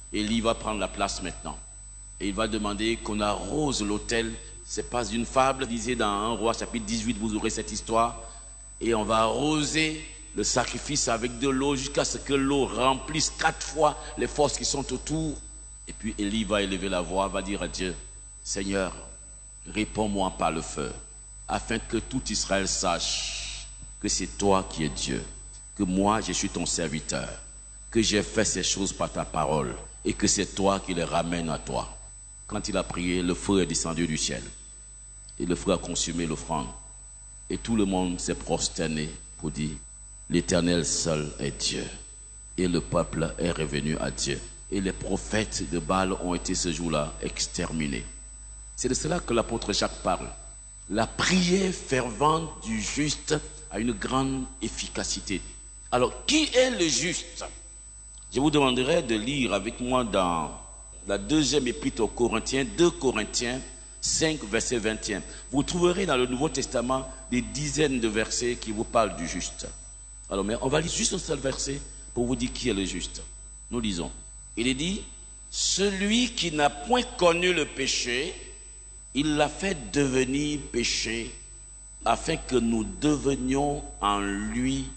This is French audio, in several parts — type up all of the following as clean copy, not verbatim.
Élie va prendre la place maintenant. Et il va demander qu'on arrose l'autel. C'est pas une fable, disait dans 1 Roi chapitre 18, vous aurez cette histoire. Et on va arroser le sacrifice avec de l'eau jusqu'à ce que l'eau remplisse 4 fois les forces qui sont autour. Et puis Élie va élever la voix, va dire à Dieu, Seigneur, réponds-moi par le feu, afin que tout Israël sache que c'est toi qui es Dieu, que moi je suis ton serviteur, que j'ai fait ces choses par ta parole et que c'est toi qui les ramènes à toi. Quand il a prié, le feu est descendu du ciel et le feu a consumé l'offrande. Et tout le monde s'est prosterné pour dire, l'Éternel seul est Dieu. Et le peuple est revenu à Dieu. Et les prophètes de Baal ont été ce jour-là exterminés. C'est de cela que l'apôtre Jacques parle. La prière fervente du juste a une grande efficacité. Alors, qui est le juste? Je vous demanderai de lire avec moi dans la deuxième épître aux Corinthiens, 2 Corinthiens 5, verset 21. Vous trouverez dans le Nouveau Testament des dizaines de versets qui vous parlent du juste. Alors, mais on va lire juste un seul verset pour vous dire qui est le juste. Nous lisons. Il est dit, celui qui n'a point connu le péché, il l'a fait devenir péché, afin que nous devenions en lui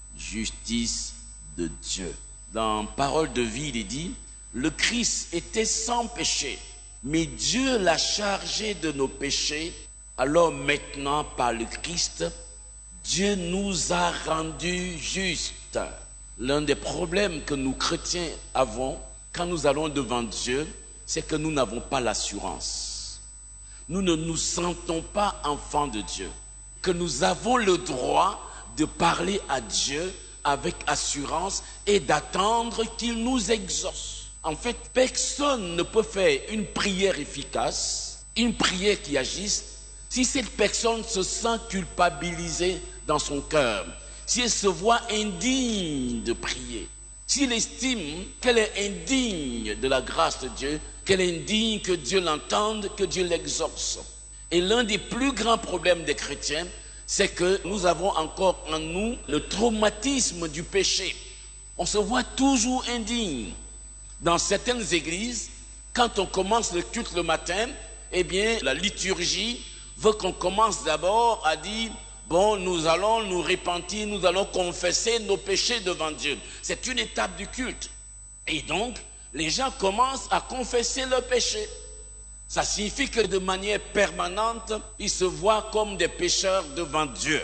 justice de Dieu. Dans Parole de vie, il est dit, le Christ était sans péché, mais Dieu l'a chargé de nos péchés. Alors maintenant, par le Christ, Dieu nous a rendus justes. L'un des problèmes que nous chrétiens avons quand nous allons devant Dieu, c'est que nous n'avons pas l'assurance. Nous ne nous sentons pas enfants de Dieu. Que nous avons le droit de parler à Dieu avec assurance et d'attendre qu'il nous exauce. En fait, personne ne peut faire une prière efficace, une prière qui agisse, si cette personne se sent culpabilisée dans son cœur, si elle se voit indigne de prier, s'il estime qu'elle est indigne de la grâce de Dieu, qu'elle est indigne que Dieu l'entende, que Dieu l'exauce. Et l'un des plus grands problèmes des chrétiens, c'est que nous avons encore en nous le traumatisme du péché. On se voit toujours indigne. Dans certaines églises, quand on commence le culte le matin, eh bien, la liturgie veut qu'on commence d'abord à dire, bon, nous allons nous repentir, nous allons confesser nos péchés devant Dieu. C'est une étape du culte. Et donc, les gens commencent à confesser leurs péchés. Ça signifie que de manière permanente, ils se voient comme des pécheurs devant Dieu.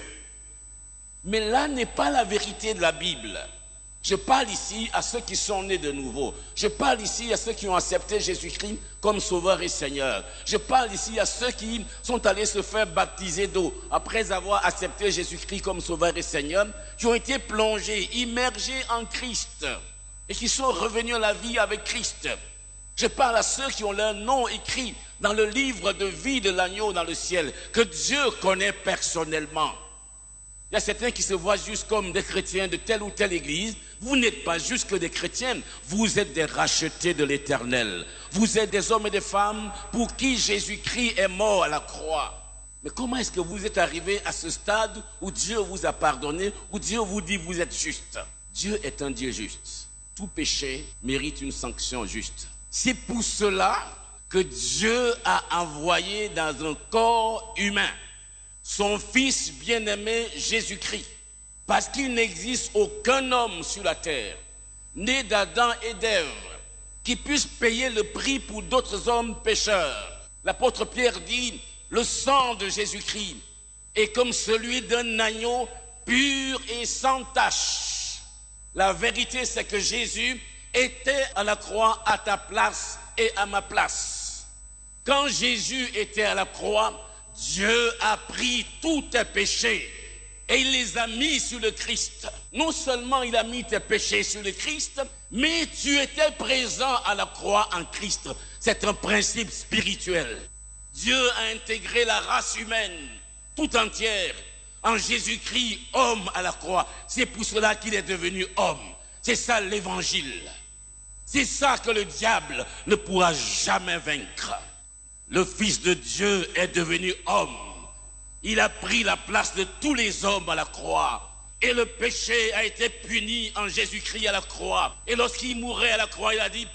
Mais là n'est pas la vérité de la Bible. Je parle ici à ceux qui sont nés de nouveau. Je parle ici à ceux qui ont accepté Jésus-Christ comme Sauveur et Seigneur. Je parle ici à ceux qui sont allés se faire baptiser d'eau après avoir accepté Jésus-Christ comme Sauveur et Seigneur, qui ont été plongés, immergés en Christ et qui sont revenus à la vie avec Christ. Je parle à ceux qui ont leur nom écrit dans le livre de vie de l'agneau dans le ciel, que Dieu connaît personnellement. Il y a certains qui se voient juste comme des chrétiens de telle ou telle église. Vous n'êtes pas juste que des chrétiens, vous êtes des rachetés de l'Éternel. Vous êtes des hommes et des femmes pour qui Jésus-Christ est mort à la croix. Mais comment est-ce que vous êtes arrivés à ce stade où Dieu vous a pardonné, où Dieu vous dit vous êtes juste? Dieu est un Dieu juste. Tout péché mérite une sanction juste. C'est pour cela que Dieu a envoyé dans un corps humain son Fils bien-aimé Jésus-Christ, parce qu'il n'existe aucun homme sur la terre, né d'Adam et d'Ève, qui puisse payer le prix pour d'autres hommes pécheurs. L'apôtre Pierre dit, le sang de Jésus-Christ est comme celui d'un agneau pur et sans tache. La vérité, c'est que Jésus était à la croix à ta place et à ma place. Quand Jésus était à la croix, Dieu a pris tous tes péchés et il les a mis sur le Christ. Non seulement il a mis tes péchés sur le Christ, mais tu étais présent à la croix en Christ. C'est un principe spirituel. Dieu a intégré la race humaine tout entière en Jésus-Christ, homme à la croix. C'est pour cela qu'il est devenu homme. C'est ça l'évangile. C'est ça que le diable ne pourra jamais vaincre. Le Fils de Dieu est devenu homme. Il a pris la place de tous les hommes à la croix. Et le péché a été puni en Jésus-Christ à la croix. Et lorsqu'il mourait à la croix, il a dit,